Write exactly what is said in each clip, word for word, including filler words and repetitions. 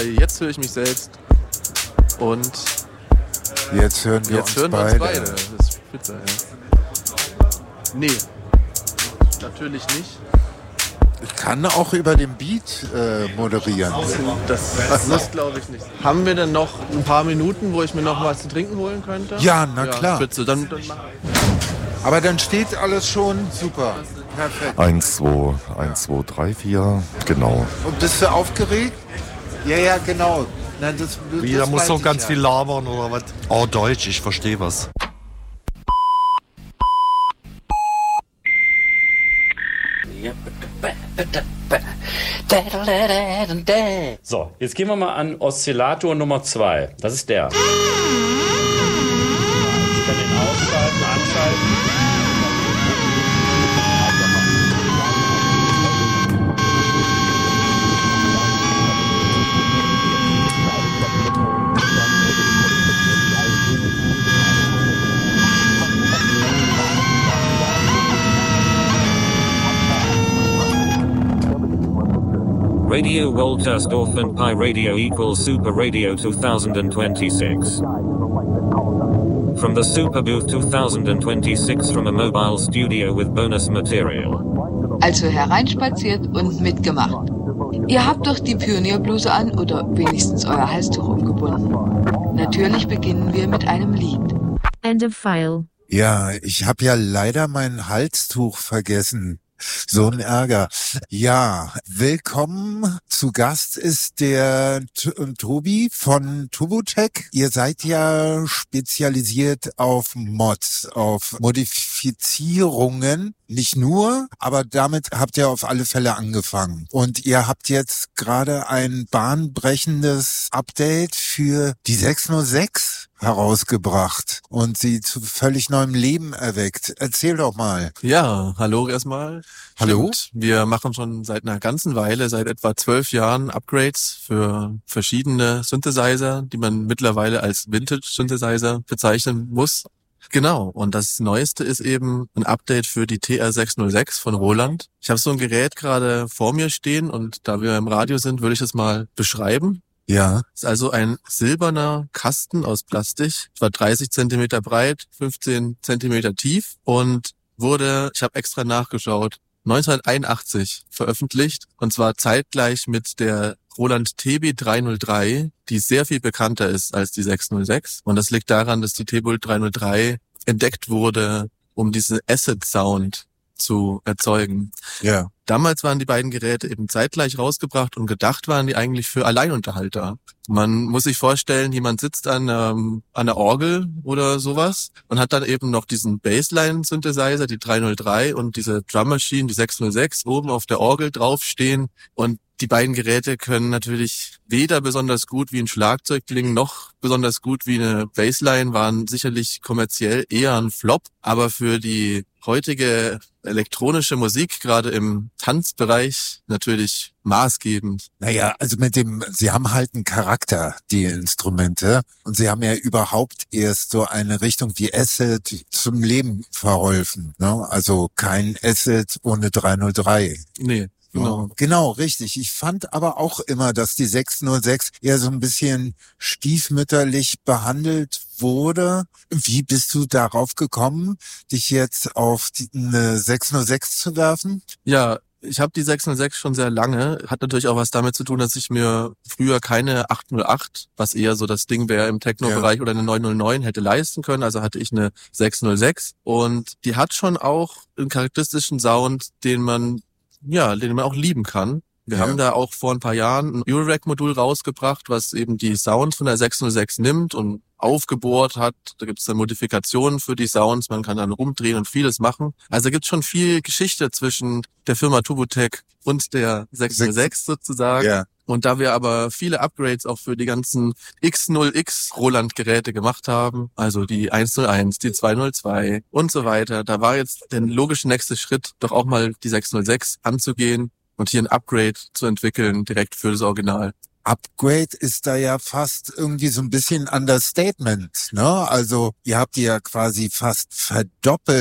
Jetzt höre ich mich selbst und jetzt hören wir, jetzt uns, hören wir beide. uns beide. Das ist spitze, ja. Nee, natürlich nicht. Ich kann auch über den Beat äh, moderieren. Das, das muss, glaube ich, nicht. Haben wir denn noch ein paar Minuten, wo ich mir noch was zu trinken holen könnte? Ja, na ja, klar. Spitze. Dann, dann Aber dann steht alles schon super. Perfekt. Eins, zwei, eins, zwei, drei, vier, genau. Und bist du aufgeregt? Ja, ja, genau. Nein, das, das Wie, da muss doch ganz ja. viel labern oder was? Oh, Deutsch, ich verstehe was. So, jetzt gehen wir mal an Oszillator Nummer zwei. Das ist der. Ich kann den ausschalten, anschalten. Radio Woltersdorf and Pi Radio equals Super Radio twenty twenty-six. From the Super Booth twenty twenty-six from a mobile studio with bonus material. Also hereinspaziert und mitgemacht. Ihr habt doch die Pionierbluse an oder wenigstens euer Halstuch umgebunden. Natürlich beginnen wir mit einem Lied. End of file. Ja, ich habe ja leider mein Halstuch vergessen. So ein Ärger. Ja, willkommen. Zu Gast ist der T- Tobi von Turbotech. Ihr seid ja spezialisiert auf Mods, auf Modifizierungen. Nicht nur, aber damit habt ihr auf alle Fälle angefangen. Und ihr habt jetzt gerade ein bahnbrechendes Update für die sechs null sechs herausgebracht und sie zu völlig neuem Leben erweckt. Erzähl doch mal. Ja, hallo erstmal. Hallo. Stimmt. Wir machen schon seit einer ganzen Weile, seit etwa zwölf Jahren Upgrades für verschiedene Synthesizer, die man mittlerweile als Vintage-Synthesizer bezeichnen muss. Genau, und das Neueste ist eben ein Update für die T R sechs null sechs von Roland. Ich habe so ein Gerät gerade vor mir stehen und da wir im Radio sind, würde ich es mal beschreiben. Ja. Ist also ein silberner Kasten aus Plastik, etwa dreißig Zentimeter breit, fünfzehn Zentimeter tief und wurde, ich habe extra nachgeschaut, neunzehnhunderteinundachtzig veröffentlicht und zwar zeitgleich mit der Roland T B drei null drei, die sehr viel bekannter ist als die sechs null sechs. Und das liegt daran, dass die T B drei null drei entdeckt wurde, um diesen Acid-Sound zu erzeugen. Ja. Damals waren die beiden Geräte eben zeitgleich rausgebracht und gedacht waren die eigentlich für Alleinunterhalter. Man muss sich vorstellen, jemand sitzt an, ähm, an der Orgel oder sowas und hat dann eben noch diesen Bassline-Synthesizer, die drei null drei und diese Drum Machine, die sechs null sechs, oben auf der Orgel draufstehen und die beiden Geräte können natürlich weder besonders gut wie ein Schlagzeug klingen, noch besonders gut wie eine Bassline, waren sicherlich kommerziell eher ein Flop, aber für die heutige elektronische Musik, gerade im Tanzbereich, natürlich maßgebend. Naja, also mit dem, sie haben halt einen Charakter, die Instrumente, und sie haben ja überhaupt erst so eine Richtung wie Acid zum Leben verholfen, ne? Also kein Acid ohne drei null drei. Nee. Genau. Genau, richtig. Ich fand aber auch immer, dass die sechs null sechs eher so ein bisschen stiefmütterlich behandelt wurde. Wie bist du darauf gekommen, dich jetzt auf die, eine sechs null sechs zu werfen? Ja, ich habe die sechs null sechs schon sehr lange. Hat natürlich auch was damit zu tun, dass ich mir früher keine acht null acht, was eher so das Ding wäre im Techno-Bereich, ja, oder eine neun null neun hätte leisten können. Also hatte ich eine sechs null sechs und die hat schon auch einen charakteristischen Sound, den man ja, den man auch lieben kann. Wir ja. haben da auch vor ein paar Jahren ein Eurorack-Modul rausgebracht, was eben die Sounds von der sechs null sechs nimmt und aufgebohrt hat. Da gibt es dann Modifikationen für die Sounds, man kann dann rumdrehen und vieles machen. Also gibt es schon viel Geschichte zwischen der Firma Turbotech und der sechs null sechs sozusagen. Ja. Und da wir aber viele Upgrades auch für die ganzen X null X Roland-Geräte gemacht haben, also die eins null eins, die zwei null zwei und so weiter, da war jetzt der logische nächste Schritt, doch auch mal die sechs null sechs anzugehen und hier ein Upgrade zu entwickeln, direkt für das Original. Upgrade ist da ja fast irgendwie so ein bisschen Understatement, ne? Also ihr habt die ja quasi fast verdoppelt.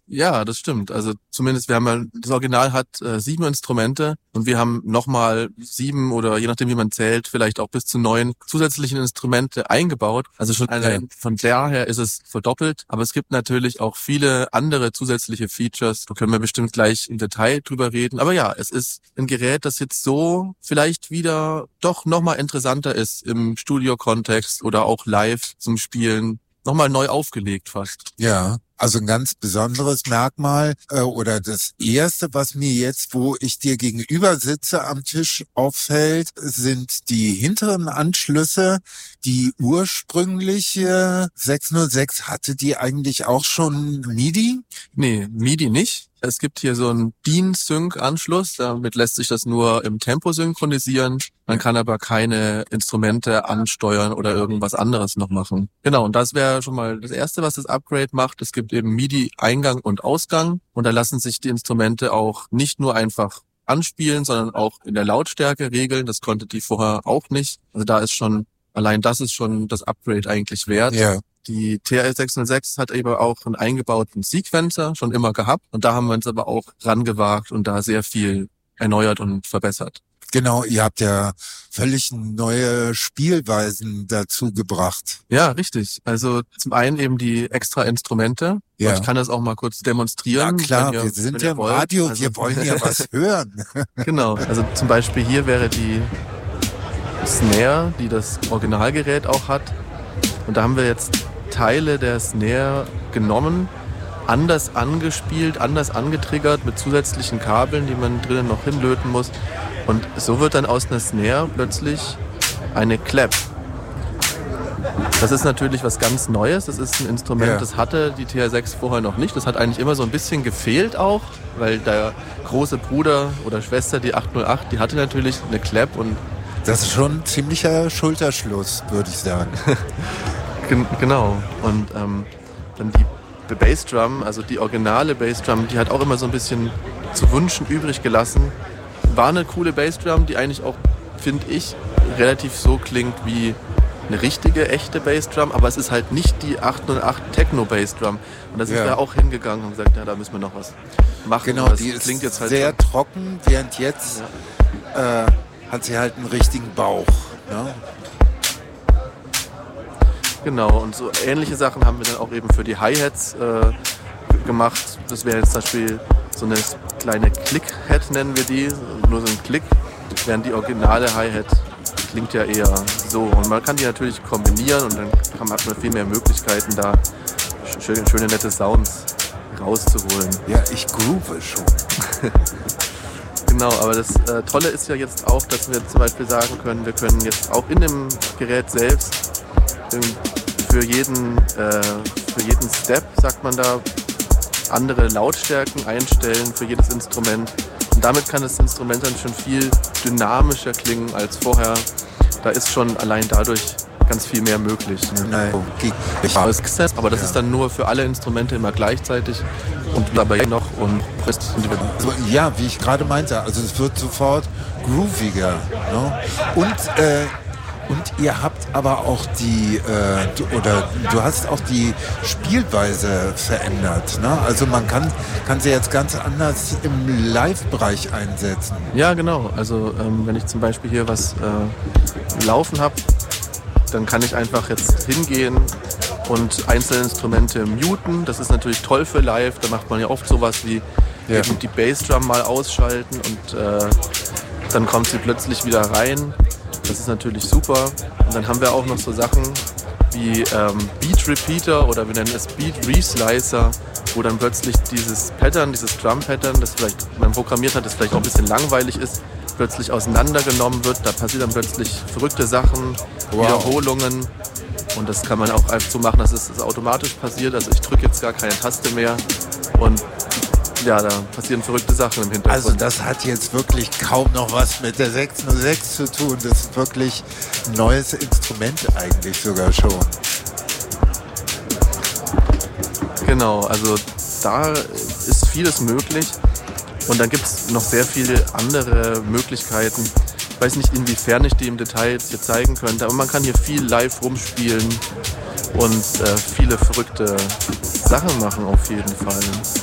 Ja, das stimmt. Also zumindest, wir haben ja, das Original hat äh, sieben Instrumente und wir haben nochmal sieben oder je nachdem wie man zählt, vielleicht auch bis zu neun zusätzliche Instrumente eingebaut. Also schon eine, von daher ist es verdoppelt. Aber es gibt natürlich auch viele andere zusätzliche Features. Da können wir bestimmt gleich im Detail drüber reden. Aber ja, es ist ein Gerät, das jetzt so vielleicht wieder doch nochmal interessanter ist im Studio-Kontext oder auch live zum Spielen. Nochmal neu aufgelegt fast. Ja, also ein ganz besonderes Merkmal äh, oder das Erste, was mir jetzt, wo ich dir gegenüber sitze am Tisch, auffällt, sind die hinteren Anschlüsse. Die ursprüngliche sechshundertsechs, hatte die eigentlich auch schon MIDI? Nee, MIDI nicht. Es gibt hier so einen D I N-Sync-Anschluss, damit lässt sich das nur im Tempo synchronisieren. Man kann aber keine Instrumente ansteuern oder irgendwas anderes noch machen. Genau, und das wäre schon mal das Erste, was das Upgrade macht. Es gibt eben MIDI-Eingang und Ausgang und da lassen sich die Instrumente auch nicht nur einfach anspielen, sondern auch in der Lautstärke regeln. Das konnte die vorher auch nicht. Also da ist schon, allein das ist schon das Upgrade eigentlich wert. Ja. Die T R sechshundertsechs hat eben auch einen eingebauten Sequencer schon immer gehabt und da haben wir uns aber auch rangewagt und da sehr viel erneuert und verbessert. Genau, ihr habt ja völlig neue Spielweisen dazu gebracht. Ja, richtig. Also zum einen eben die extra Instrumente. Ja. Und ich kann das auch mal kurz demonstrieren. Ja klar, ihr, wir sind ja im Radio, also, wir wollen ja was hören. Genau, also zum Beispiel hier wäre die Snare, die das Originalgerät auch hat. Und da haben wir jetzt Teile der Snare genommen, anders angespielt, anders angetriggert mit zusätzlichen Kabeln, die man drinnen noch hinlöten muss. Und so wird dann aus einer Snare plötzlich eine Clap. Das ist natürlich was ganz Neues. Das ist ein Instrument, ja. Das hatte die T R sechs vorher noch nicht. Das hat eigentlich immer so ein bisschen gefehlt auch, weil der große Bruder oder Schwester, die achthundertacht, die hatte natürlich eine Clap. Und das ist schon ein ziemlicher Schulterschluss, würde ich sagen. Genau. Und ähm, dann die Bassdrum, also die originale Bassdrum, die hat auch immer so ein bisschen zu wünschen übrig gelassen. War eine coole Bassdrum, die eigentlich auch, finde ich, relativ so klingt wie eine richtige, echte Bassdrum, aber es ist halt nicht die achthundertacht Techno-Bassdrum. Und da sind ja. wir auch hingegangen und gesagt, ja, da müssen wir noch was machen. Genau, das die ist klingt jetzt halt sehr so trocken, während jetzt ja. äh, hat sie halt einen richtigen Bauch. Ne? Genau, und so ähnliche Sachen haben wir dann auch eben für die Hi-Hats äh, gemacht. Das wäre jetzt zum Beispiel so eine kleine Click-Hat, nennen wir die, nur so ein Klick, während die originale Hi-Hat klingt ja eher so. Und man kann die natürlich kombinieren und dann hat man viel mehr Möglichkeiten, da schöne, schöne nette Sounds rauszuholen. Ja, ich groove schon. Genau, aber das äh, Tolle ist ja jetzt auch, dass wir zum Beispiel sagen können, wir können jetzt auch in dem Gerät selbst für jeden, äh, für jeden Step, sagt man da, andere Lautstärken einstellen für jedes Instrument. Und damit kann das Instrument dann schon viel dynamischer klingen als vorher. Da ist schon allein dadurch ganz viel mehr möglich. Nein. Aber das ja. ist dann nur für alle Instrumente immer gleichzeitig und dabei noch und also, ja, wie ich gerade meinte, also es wird sofort grooviger. Ne? Und äh, Und ihr habt aber auch die, äh, du, oder du hast auch die Spielweise verändert, ne? Also man kann, kann sie jetzt ganz anders im Live-Bereich einsetzen. Ja, genau. Also ähm, wenn ich zum Beispiel hier was äh, laufen habe, dann kann ich einfach jetzt hingehen und einzelne Instrumente muten. Das ist natürlich toll für live. Da macht man ja oft sowas wie ja. eben die Bassdrum mal ausschalten und äh, dann kommt sie plötzlich wieder rein. Das ist natürlich super. Und dann haben wir auch noch so Sachen wie ähm, Beat Repeater oder wir nennen es Beat Reslicer, wo dann plötzlich dieses Pattern, dieses Drum-Pattern, das vielleicht man programmiert hat, das vielleicht auch ein bisschen langweilig ist, plötzlich auseinandergenommen wird. Da passieren dann plötzlich verrückte Sachen, wow. Wiederholungen. Und das kann man auch einfach so machen, dass es das automatisch passiert. Also ich drücke jetzt gar keine Taste mehr und ja, da passieren verrückte Sachen im Hintergrund. Also das hat jetzt wirklich kaum noch was mit der sechshundertsechs zu tun. Das ist wirklich ein neues Instrument eigentlich sogar schon. Genau, also da ist vieles möglich. Und dann gibt es noch sehr viele andere Möglichkeiten. Ich weiß nicht, inwiefern ich die im Detail jetzt hier zeigen könnte, aber man kann hier viel live rumspielen. und äh, viele verrückte Sachen machen auf jeden Fall.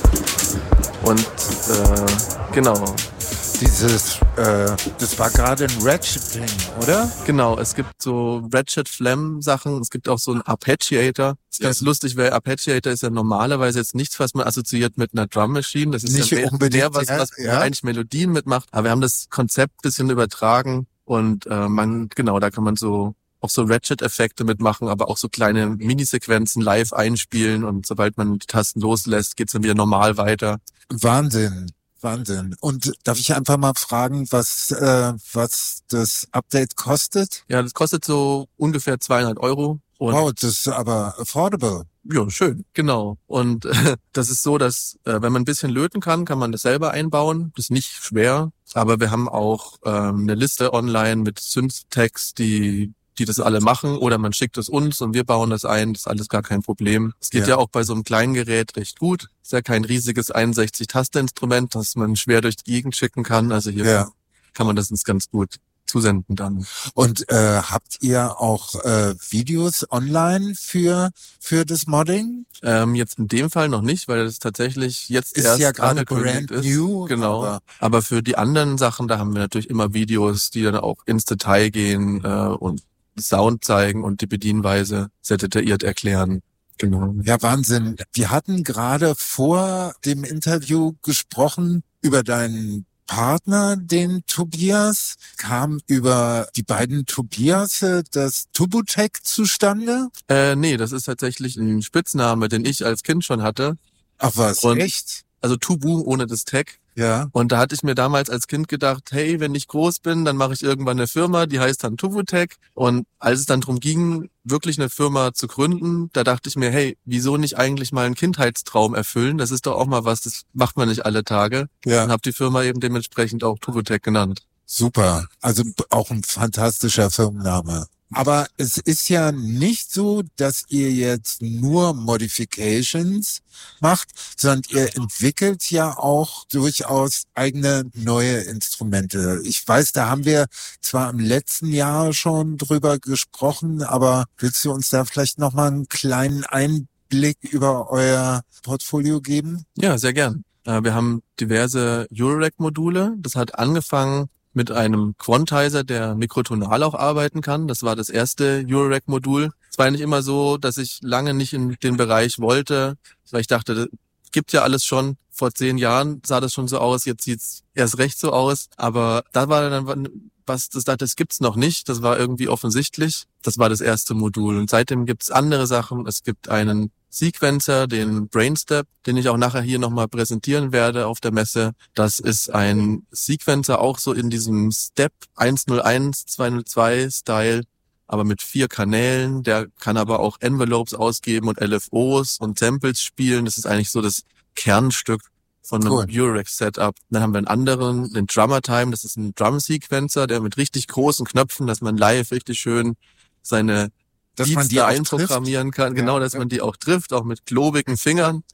Und äh, genau. Dieses, äh, das war gerade ein Ratchet-Ding, oder? Genau, es gibt so Ratchet-Flam-Sachen, es gibt auch so einen Arpeggiator. Das ist ganz Ja. lustig, weil Arpeggiator ist ja normalerweise jetzt nichts, was man assoziiert mit einer Drum Machine. Das ist Nicht ja mehr, unbedingt, mehr was, ja, was ja. eigentlich Melodien mitmacht. Aber wir haben das Konzept ein bisschen übertragen und äh, man, genau, da kann man so auch so Ratchet-Effekte mitmachen, aber auch so kleine Minisequenzen live einspielen und sobald man die Tasten loslässt, geht's dann wieder normal weiter. Wahnsinn. Wahnsinn. Und darf ich einfach mal fragen, was äh, was das Update kostet? Ja, das kostet so ungefähr zweihundert Euro. Und Wow, das ist aber affordable. ja, schön, genau. Und äh, das ist so, dass äh, wenn man ein bisschen löten kann, kann man das selber einbauen. Das ist nicht schwer, aber wir haben auch ähm, eine Liste online mit Synth-Tags, die die das alle machen, oder man schickt es uns und wir bauen das ein. Das ist alles gar kein Problem. Es geht ja, Ja. auch bei so einem kleinen Gerät recht gut. Ist ja kein riesiges einundsechzig-Taste-Instrument, das man schwer durch die Gegend schicken kann. Also hier Ja. kann man das uns ganz gut zusenden dann. Und äh, habt ihr auch äh, Videos online für für das Modding? Ähm, jetzt in dem Fall noch nicht, weil das tatsächlich jetzt Ist erst ja gerade angekündigt brand ist. new, Genau. aber- Aber für die anderen Sachen, da haben wir natürlich immer Videos, die dann auch ins Detail gehen äh, und Sound zeigen und die Bedienweise sehr detailliert erklären. Genau. Ja, Wahnsinn. Wir hatten gerade vor dem Interview gesprochen über deinen Partner, den Tobias. Kam über die beiden Tobiase das Tubotech zustande? Äh, nee, das ist tatsächlich ein Spitzname, den ich als Kind schon hatte. Ach was, Und- echt? Also Tubu ohne das Tag. Ja. Und da hatte ich mir damals als Kind gedacht, hey, wenn ich groß bin, dann mache ich irgendwann eine Firma, die heißt dann Tubotech. Und als es dann darum ging, wirklich eine Firma zu gründen, da dachte ich mir, hey, wieso nicht eigentlich mal einen Kindheitstraum erfüllen? Das ist doch auch mal was, das macht man nicht alle Tage. Ja. Und habe die Firma eben dementsprechend auch Tubotech genannt. Super. Also b- auch ein fantastischer Firmenname. Aber es ist ja nicht so, dass ihr jetzt nur Modifications macht, sondern ihr entwickelt ja auch durchaus eigene neue Instrumente. Ich weiß, da haben wir zwar im letzten Jahr schon drüber gesprochen, aber willst du uns da vielleicht nochmal einen kleinen Einblick über euer Portfolio geben? Ja, sehr gern. Äh, Wir haben diverse Eurorack-Module. Das hat angefangen mit einem Quantizer, der mikrotonal auch arbeiten kann. Das war das erste Eurorack-Modul. Es war nicht immer so, dass ich lange nicht in den Bereich wollte, weil ich dachte, das gibt ja alles schon. Vor zehn Jahren sah das schon so aus, jetzt sieht's erst recht so aus. Aber da war dann was, das, das gibt's noch nicht. Das war irgendwie offensichtlich. Das war das erste Modul. Und seitdem gibt's andere Sachen. Es gibt einen Sequencer, den Brainstep, den ich auch nachher hier nochmal präsentieren werde auf der Messe. Das ist ein Sequencer auch so in diesem Step eins null eins, zwei null zwei Style, aber mit vier Kanälen. Der kann aber auch Envelopes ausgeben und L F Os und Samples spielen. Das ist eigentlich so das Kernstück von einem Cool. Eurorack-Setup. Dann haben wir einen anderen, den Drummer Time. Das ist ein Drum-Sequencer, der mit richtig großen Knöpfen, dass man live richtig schön seine Dass Beats man die da auch einprogrammieren kann. Ja, Genau, dass ja. man die auch trifft, auch mit klobigen Fingern.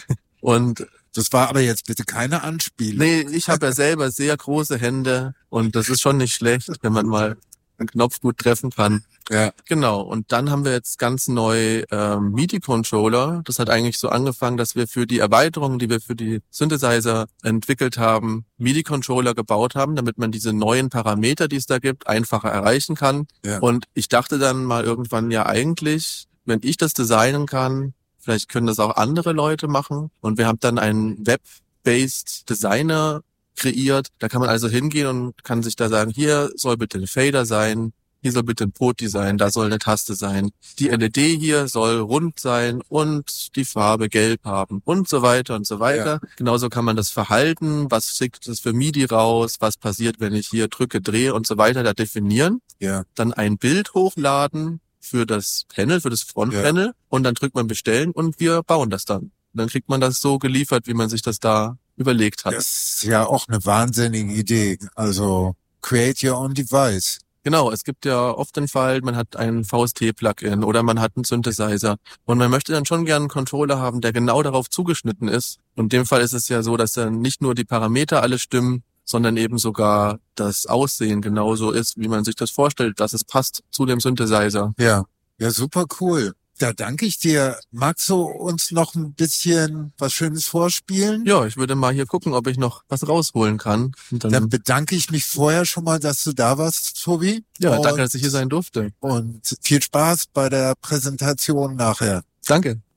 Und Das war aber jetzt bitte keine Anspielung. nee, ich habe ja selber sehr große Hände und das ist schon nicht schlecht, wenn man mal einen Knopf gut treffen kann. Ja. Genau, und dann haben wir jetzt ganz neu ähm, MIDI-Controller. Das hat eigentlich so angefangen, dass wir für die Erweiterungen, die wir für die Synthesizer entwickelt haben, MIDI-Controller gebaut haben, damit man diese neuen Parameter, die es da gibt, einfacher erreichen kann. Ja. Und ich dachte dann mal irgendwann, ja eigentlich, wenn ich das designen kann, vielleicht können das auch andere Leute machen. Und wir haben dann einen Web-based Designer kreiert. Da kann man also hingehen und kann sich da sagen, hier soll bitte ein Fader sein, hier soll bitte ein Poti sein, da soll eine Taste sein. Die L E D hier soll rund sein und die Farbe gelb haben und so weiter und so weiter. Ja. Genauso kann man das Verhalten, was schickt es für MIDI raus, was passiert, wenn ich hier drücke, drehe und so weiter, da definieren. Ja. Dann ein Bild hochladen für das Panel, für das Frontpanel ja. Und dann drückt man bestellen und wir bauen das dann. Und dann kriegt man das so geliefert, wie man sich das da überlegt hat. Das ist ja auch eine wahnsinnige Idee. Also create your own device. Genau, es gibt ja oft den Fall, man hat ein V S T-Plugin oder man hat einen Synthesizer und man möchte dann schon gerne einen Controller haben, der genau darauf zugeschnitten ist. Und in dem Fall ist es ja so, dass dann nicht nur die Parameter alle stimmen, sondern eben sogar das Aussehen genauso ist, wie man sich das vorstellt, dass es passt zu dem Synthesizer. Ja, ja, super cool. Da danke ich dir. Magst du uns noch ein bisschen was Schönes vorspielen? Ja, ich würde mal hier gucken, ob ich noch was rausholen kann. Und dann, Dann bedanke ich mich vorher schon mal, dass du da warst, Tobi. ja, und, danke, dass ich hier sein durfte. Und viel Spaß bei der Präsentation nachher. Danke.